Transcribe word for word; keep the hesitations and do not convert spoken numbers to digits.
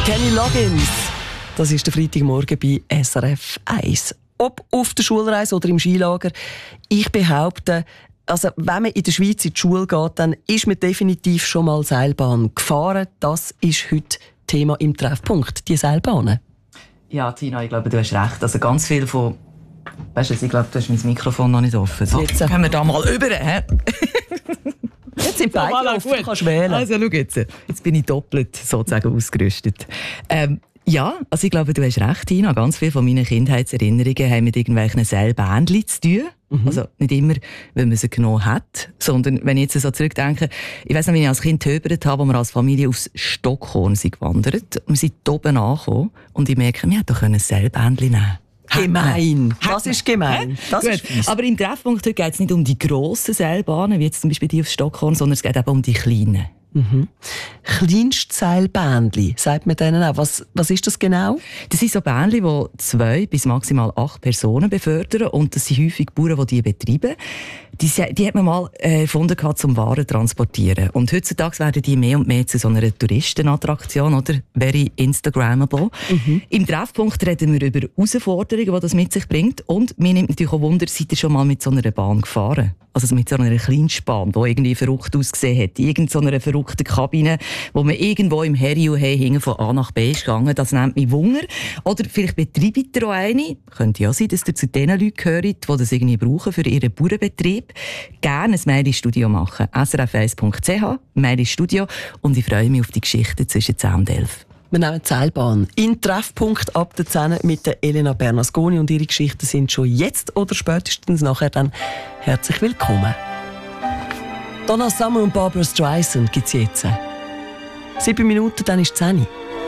Kenny Loggins. Das ist der Freitagmorgen bei S R F eins. Ob auf der Schulreise oder im Skilager, ich behaupte, also wenn man in der Schweiz in die Schule geht, dann ist man definitiv schon mal Seilbahn gefahren. Das ist heute Thema im Treffpunkt, die Seilbahnen. Ja, Tina, ich glaube, du hast recht. Also ganz viel von... Weißt du, ich glaube, du hast mein Mikrofon noch nicht offen. So, jetzt können wir da mal über, hä? Jetzt sind beide voilà, offen, du kannst wählen. Also schau jetzt, jetzt bin ich doppelt sozusagen ausgerüstet. Ähm, ja, also ich glaube, du hast recht, Tina. Ganz viele von meinen Kindheitserinnerungen haben mit irgendwelchen Seilbändchen zu tun. Mhm. Also nicht immer, weil man sie genommen hat, sondern wenn ich jetzt so zurückdenke, ich weiss noch, wie ich als Kind töbert habe, wo wir als Familie aufs Stockhorn sind gewandert. Wir sind oben angekommen und ich merke, wir hätten ein Seilbändchen nehmen. Gemein. Das ist gemein. Das ist fies. Aber im Treffpunkt heute geht es nicht um die grossen Seilbahnen, wie jetzt zum Beispiel die auf Stockhorn, sondern es geht eben um die kleinen. Mhm. Kleinste Seilbändchen, sagt man denen auch. Was, was ist das genau? Das sind so Bändchen, die zwei bis maximal acht Personen befördern. Und das sind häufig Bauern, die die betreiben. Die, die hat man mal äh, erfunden, zum Waren transportieren. Und heutzutage werden die mehr und mehr zu so einer Touristenattraktion, oder? Very Instagrammable. Mhm. Im Treffpunkt reden wir über Herausforderungen, die das mit sich bringt. Und mir nimmt natürlich auch Wunder, seid ihr schon mal mit so einer Bahn gefahren? Also mit so einer Kleinstbahn, die irgendwie verrückt ausgesehen hat. Irgend so einer verrückten Kabine, wo man irgendwo im Herrio hey, von A nach B ist gegangen. Das nennt mich Wunder. Oder vielleicht betreibt ihr auch eine. Könnte ja sein, dass ihr zu den Leuten gehört, die das irgendwie brauchen für ihren Bauernbetrieb. Gerne ein Mail ins Studio machen. S R F eins Punkt C H, Mail ins Studio. Und ich freue mich auf die Geschichte zwischen zehn und elf. Wir nehmen die Seilbahn in Treffpunkt ab der zehn mit der Elena Bernasconi und ihre Geschichten sind schon jetzt oder spätestens nachher dann herzlich willkommen. Donna Summer und Barbara Streisand gibt's jetzt. Sieben Minuten, dann ist es zehn.